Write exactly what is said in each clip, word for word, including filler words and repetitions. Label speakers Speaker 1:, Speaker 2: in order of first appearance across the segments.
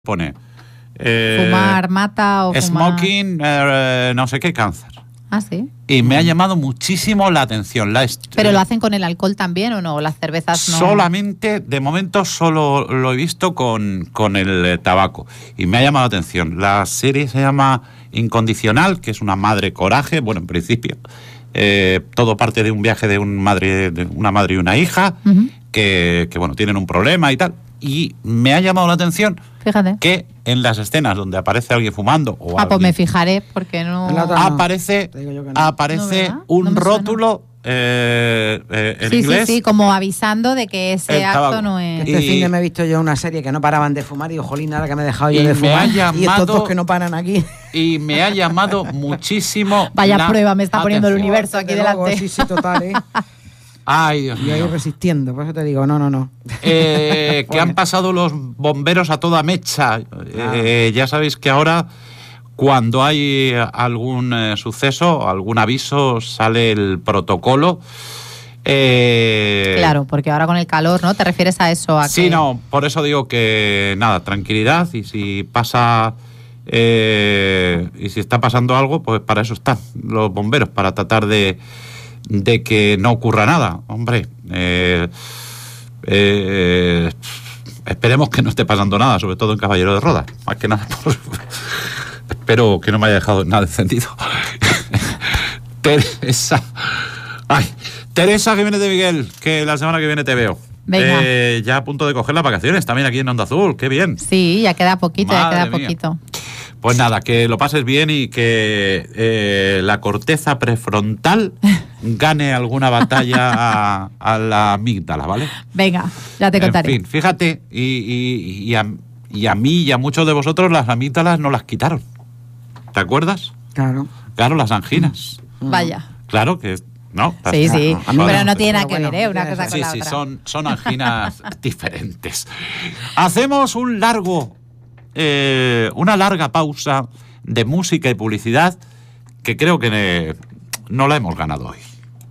Speaker 1: Pone eh,
Speaker 2: fumar mata o
Speaker 1: smoking,
Speaker 2: fumar...
Speaker 1: eh, no sé qué, cáncer.
Speaker 2: Ah, sí.
Speaker 1: Y me ha llamado muchísimo la atención. La est-
Speaker 2: ¿Pero lo hacen con el alcohol también o no? Las cervezas no.
Speaker 1: Solamente, de momento, solo lo he visto con, con el eh, tabaco. Y me ha llamado la atención. La serie se llama Incondicional, que es una madre coraje. Bueno, en principio, eh, todo parte de un viaje de, un madre, de una madre y una hija, uh-huh. que, que, bueno, tienen un problema y tal. Y me ha llamado la atención,
Speaker 2: fíjate,
Speaker 1: que en las escenas donde aparece alguien fumando o
Speaker 2: ah,
Speaker 1: alguien,
Speaker 2: pues me fijaré porque no
Speaker 1: aparece,
Speaker 2: no.
Speaker 1: aparece
Speaker 2: no,
Speaker 1: un
Speaker 2: no
Speaker 1: rótulo eh, eh, en
Speaker 2: sí,
Speaker 1: inglés.
Speaker 2: Sí, sí, como avisando de que ese
Speaker 1: el
Speaker 2: acto
Speaker 1: tabaco.
Speaker 2: no es.
Speaker 3: Este y... fin de me he visto yo una serie que no paraban de fumar y digo, jolín, nada que me he dejado yo
Speaker 1: y
Speaker 3: de fumar.
Speaker 1: Llamado,
Speaker 3: y estos dos que no paran aquí.
Speaker 1: Y me ha llamado muchísimo.
Speaker 2: Vaya
Speaker 1: la
Speaker 2: prueba me está poniendo
Speaker 1: atención.
Speaker 2: el universo aquí
Speaker 3: Desde
Speaker 2: delante.
Speaker 3: Luego, sí, sí, total, ¿eh?
Speaker 1: Ay, Dios
Speaker 3: y
Speaker 1: mío.
Speaker 3: ahí resistiendo, por eso te digo, no, no, no.
Speaker 1: Eh, que han pasado los bomberos a toda mecha. Eh, ya sabéis que ahora, cuando hay algún eh, suceso, algún aviso, sale el protocolo. Eh,
Speaker 2: claro, porque ahora con el calor, ¿no? ¿Te refieres a eso? A
Speaker 1: sí,
Speaker 2: que...
Speaker 1: no, por eso digo que nada, tranquilidad, y si pasa... Eh, y si está pasando algo, pues para eso están los bomberos, para tratar de... de que no ocurra nada, hombre. Eh, eh, esperemos que no esté pasando nada, sobre todo en Caballero de Rodas. Más que nada, por, espero que no me haya dejado nada encendido. Teresa, ay, Teresa Jiménez de Miguel, que la semana que viene te veo.
Speaker 2: Venga.
Speaker 1: Eh, ya a punto de coger las vacaciones, también aquí en Onda Azul, qué bien.
Speaker 2: Sí, ya queda poquito,
Speaker 1: Madre
Speaker 2: ya queda
Speaker 1: mía.
Speaker 2: poquito.
Speaker 1: Pues nada, que lo pases bien y que eh, la corteza prefrontal gane alguna batalla a, a la amígdala, ¿vale?
Speaker 2: Venga, ya te contaré.
Speaker 1: En fin, fíjate, y, y, y, a, y a mí y a muchos de vosotros las amígdalas no las quitaron. ¿Te acuerdas?
Speaker 3: Claro.
Speaker 1: Claro, las anginas.
Speaker 2: Mm. Vaya.
Speaker 1: Claro que... No,
Speaker 2: sí, sí,
Speaker 1: no,
Speaker 2: pero
Speaker 1: no,
Speaker 2: no tiene nada que
Speaker 3: bueno,
Speaker 2: ver, ¿eh? Una cosa con
Speaker 1: sí,
Speaker 2: la
Speaker 1: sí,
Speaker 2: otra.
Speaker 1: son, son anginas diferentes. Hacemos un largo... Eh, una larga pausa de música y publicidad que creo que eh, no la hemos ganado hoy.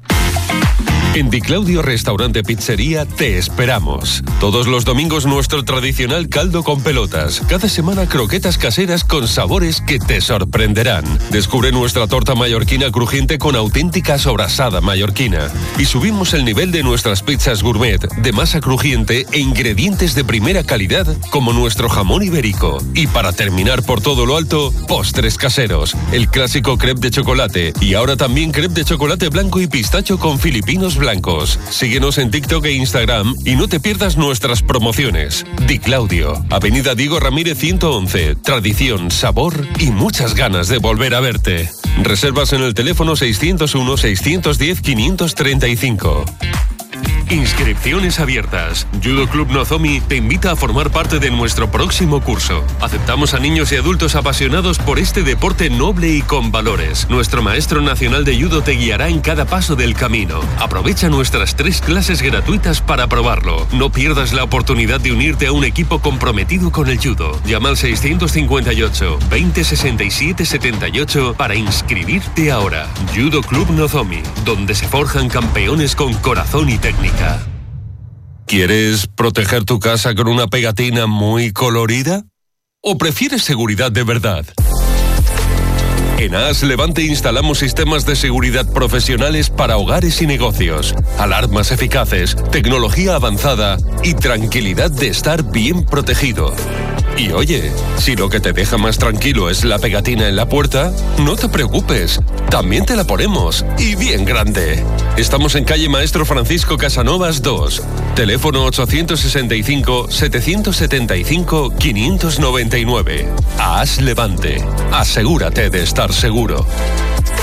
Speaker 4: En Di Claudio Restaurante Pizzería te esperamos. Todos los domingos nuestro tradicional caldo con pelotas. Cada semana croquetas caseras con sabores que te sorprenderán. Descubre nuestra torta mallorquina crujiente con auténtica sobrasada mallorquina. Y subimos el nivel de nuestras pizzas gourmet de masa crujiente e ingredientes de primera calidad como nuestro jamón ibérico. Y para terminar por todo lo alto, postres caseros. El clásico crepe de chocolate y ahora también crepe de chocolate blanco y pistacho con filipinos blancos. Síguenos en TikTok e Instagram y no te pierdas nuestras promociones. Di Claudio, Avenida Diego Ramírez ciento once. Tradición, sabor y muchas ganas de volver a verte. Reservas en el teléfono seiscientos uno, seiscientos diez, quinientos treinta y cinco. Inscripciones abiertas. Judo Club Nozomi te invita a formar parte de nuestro próximo curso. Aceptamos a niños y adultos apasionados por este deporte noble y con valores. Nuestro maestro nacional de judo te guiará en cada paso del camino. Aprovecha nuestras tres clases gratuitas para probarlo. No pierdas la oportunidad de unirte a un equipo comprometido con el judo. Llama al seiscientos cincuenta y ocho, veinte, sesenta y siete, setenta y ocho para inscribirte ahora. Judo Club Nozomi, donde se forjan campeones con corazón y técnica. ¿Quieres proteger tu casa con una pegatina muy colorida? ¿O prefieres seguridad de verdad? En A S Levante instalamos sistemas de seguridad profesionales para hogares y negocios, alarmas eficaces, tecnología avanzada y tranquilidad de estar bien protegido. Y oye, si lo que te deja más tranquilo es la pegatina en la puerta, no te preocupes, también te la ponemos, y bien grande. Estamos en calle Maestro Francisco Casanovas dos, teléfono ochocientos sesenta y cinco, setecientos setenta y cinco, quinientos noventa y nueve. A S Levante, asegúrate de estar seguro.